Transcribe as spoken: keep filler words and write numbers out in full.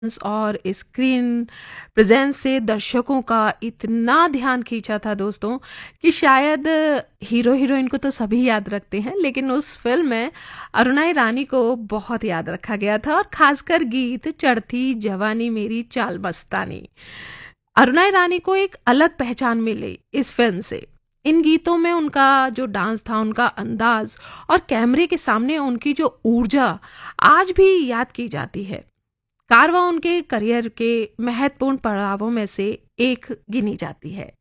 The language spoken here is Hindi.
और स्क्रीन प्रेजेंस से दर्शकों का इतना ध्यान खींचा था दोस्तों कि शायद हीरो हीरोइन को तो सभी याद रखते हैं, लेकिन उस फिल्म में अरुणा ईरानी को बहुत याद रखा गया था। और खासकर गीत चढ़ती जवानी मेरी चाल मस्तानी, अरुणा ईरानी को एक अलग पहचान मिली इस फिल्म से। इन गीतों में उनका जो डांस था, उनका अंदाज और कैमरे के सामने उनकी जो ऊर्जा आज भी याद की जाती है। कारवां उनके करियर के महत्वपूर्ण पड़ावों में से एक गिनी जाती है।